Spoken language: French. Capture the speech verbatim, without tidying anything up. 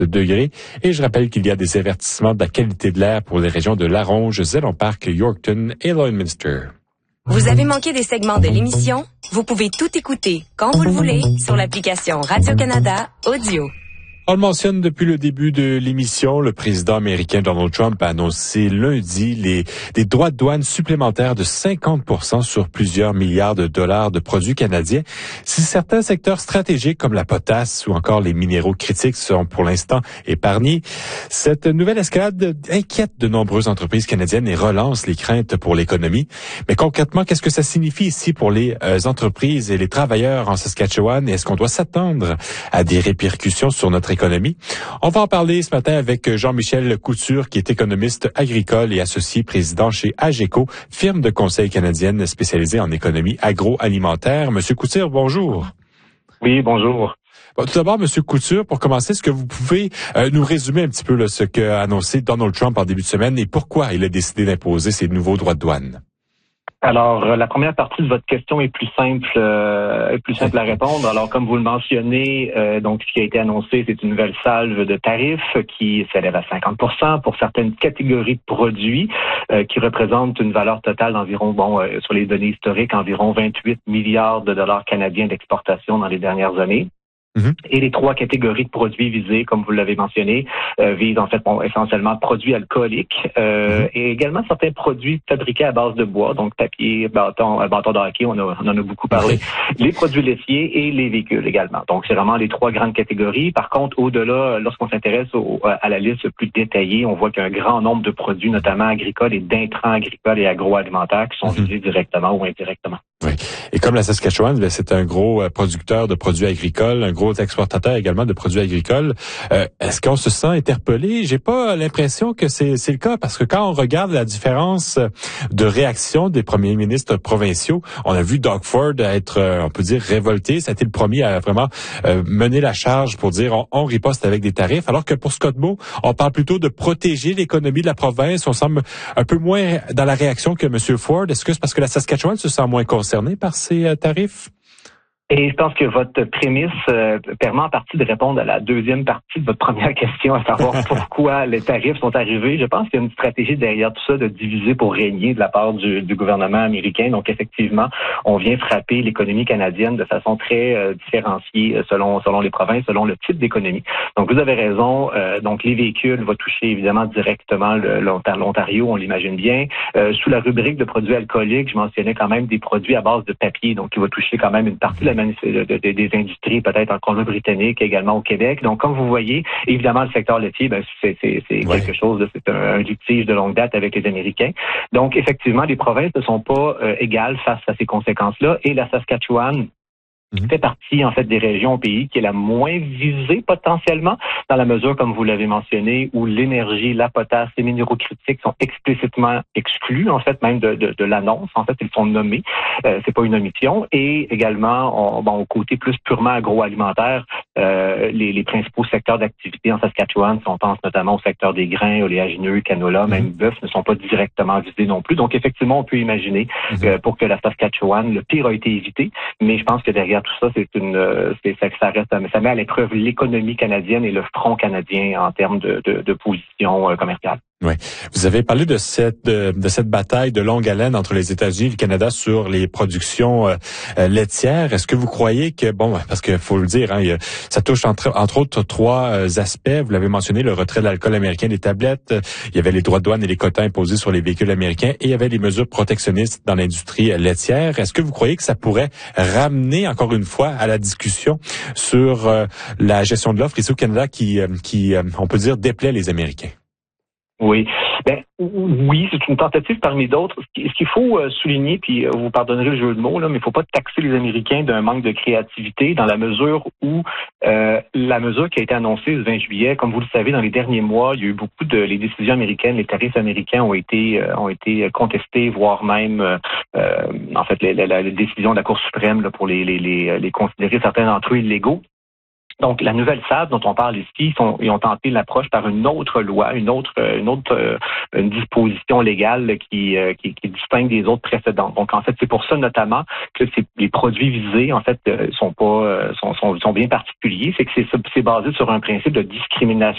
degrés. Et je rappelle qu'il y a des avertissements de la qualité de l'air pour les régions de Laronge, Zellon Park, Yorkton et Lloydminster. Vous avez manqué des segments de l'émission? Vous pouvez tout écouter quand vous le voulez sur l'application Radio-Canada Audio. On le mentionne depuis le début de l'émission, le président américain Donald Trump a annoncé lundi les, des droits de douane supplémentaires de cinquante pour cent sur plusieurs milliards de dollars de produits canadiens. Si certains secteurs stratégiques comme la potasse ou encore les minéraux critiques sont pour l'instant épargnés, cette nouvelle escalade inquiète de nombreuses entreprises canadiennes et relance les craintes pour l'économie. Mais concrètement, qu'est-ce que ça signifie ici pour les euh, entreprises et les travailleurs en Saskatchewan? Est-ce qu'on doit s'attendre à des répercussions sur notre économie? On va en parler ce matin avec Jean-Michel Couture, qui est économiste agricole et associé président chez AGECO, firme de conseil canadienne spécialisée en économie agroalimentaire. Monsieur Couture, bonjour. Oui, bonjour. Bon, tout d'abord, Monsieur Couture, pour commencer, est-ce que vous pouvez euh, nous résumer un petit peu là, ce qu'a annoncé Donald Trump en début de semaine et pourquoi il a décidé d'imposer ces nouveaux droits de douane? Alors, la première partie de votre question est plus simple, euh, plus simple à répondre. Alors, comme vous le mentionnez, euh, donc ce qui a été annoncé, c'est une nouvelle salve de tarifs qui s'élève à cinquante pour cent pour certaines catégories de produits, euh, qui représentent une valeur totale d'environ, bon, euh, sur les données historiques, environ vingt-huit milliards de dollars canadiens d'exportation dans les dernières années. Mm-hmm. Et les trois catégories de produits visés, comme vous l'avez mentionné, euh, visent en fait bon, essentiellement produits alcooliques euh, mm-hmm. et également certains produits fabriqués à base de bois, donc papier, bâton, euh, bâton de hockey, on, a, on en a beaucoup parlé, mm-hmm. les produits laitiers et les véhicules également. Donc c'est vraiment les trois grandes catégories. Par contre, au-delà, lorsqu'on s'intéresse au, à la liste plus détaillée, on voit qu'il y a un grand nombre de produits, notamment agricoles et d'intrants agricoles et agroalimentaires, qui sont mm-hmm. visés directement ou indirectement. Oui. Et comme la Saskatchewan, ben, c'est un gros producteur de produits agricoles, un gros exportateur également de produits agricoles. Euh, est-ce qu'on se sent interpellé? J'ai pas l'impression que c'est, c'est le cas, parce que quand on regarde la différence de réaction des premiers ministres provinciaux, on a vu Doug Ford être, on peut dire, révolté. Ça a été le premier à vraiment euh, mener la charge pour dire on, on riposte avec des tarifs, alors que pour Scott Moe, on parle plutôt de protéger l'économie de la province. On semble un peu moins dans la réaction que M. Ford. Est-ce que c'est parce que la Saskatchewan se sent moins concernée par ces euh, tarifs? Et je pense que votre prémisse euh, permet en partie de répondre à la deuxième partie de votre première question, à savoir pourquoi les tarifs sont arrivés. Je pense qu'il y a une stratégie derrière tout ça de diviser pour régner de la part du, du gouvernement américain. Donc effectivement, on vient frapper l'économie canadienne de façon très euh, différenciée selon selon les provinces, selon le type d'économie. Donc vous avez raison. Euh, donc les véhicules vont toucher évidemment directement le, l'Ontario, on l'imagine bien. Euh, sous la rubrique de produits alcooliques, je mentionnais quand même des produits à base de papier, donc qui va toucher quand même une partie de la De, de, de, des industries, peut-être en Colombie-Britannique, également au Québec. Donc, comme vous voyez, évidemment, le secteur laitier, ben, c'est, c'est, c'est ouais. quelque chose, de, c'est un, un litige de longue date avec les Américains. Donc, effectivement, les provinces ne sont pas euh, égales face à ces conséquences-là. Et la Saskatchewan Mmh. fait partie, en fait, des régions au pays qui est la moins visée potentiellement, dans la mesure, comme vous l'avez mentionné, où l'énergie, la potasse, les minéraux critiques sont explicitement exclus, en fait, même de, de, de l'annonce. En fait, ils sont nommés. Euh, c'est pas une omission. Et également, on, bon, au côté plus purement agroalimentaire, euh, les, les principaux secteurs d'activité en Saskatchewan, si on pense notamment au secteur des grains, oléagineux, canola, mmh. même bœuf, ne sont pas directement visés non plus. Donc, effectivement, on peut imaginer mmh. euh, pour que la Saskatchewan, le pire a été évité, mais je pense que derrière tout ça, c'est une, c'est, ça, ça reste, ça met à l'épreuve l'économie canadienne et le front canadien en termes de, de, de position euh, commerciale. Oui. Vous avez parlé de cette de, de cette bataille de longue haleine entre les États-Unis et le Canada sur les productions euh, laitières. Est-ce que vous croyez que, bon, parce que faut le dire, hein, ça touche entre, entre autres trois euh, aspects. Vous l'avez mentionné, le retrait de l'alcool américain des tablettes. Il y avait les droits de douane et les quotas imposés sur les véhicules américains et il y avait les mesures protectionnistes dans l'industrie laitière. Est-ce que vous croyez que ça pourrait ramener encore une fois à la discussion sur euh, la gestion de l'offre ici au Canada qui, euh, qui euh, on peut dire, déplaît les Américains? Oui, ben oui, c'est une tentative parmi d'autres. Ce qu'il faut souligner, puis vous pardonnerez le jeu de mots, là, mais il ne faut pas taxer les Américains d'un manque de créativité dans la mesure où euh, la mesure qui a été annoncée le vingt juillet, comme vous le savez, dans les derniers mois, il y a eu beaucoup de les décisions américaines, les tarifs américains ont été euh, ont été contestés, voire même euh, en fait la, la, la décision de la Cour suprême là, pour les, les, les, les considérer certains d'entre eux illégaux. Donc, la nouvelle S A B dont on parle ici, ils, sont, ils ont tenté l'approche par une autre loi, une autre, une autre, euh, une disposition légale qui, euh, qui, qui distingue des autres précédentes. Donc, en fait, c'est pour ça notamment que c'est, les produits visés, en fait, euh, sont pas, euh, sont, sont, sont bien particuliers. C'est que c'est, c'est basé sur un principe de discrimination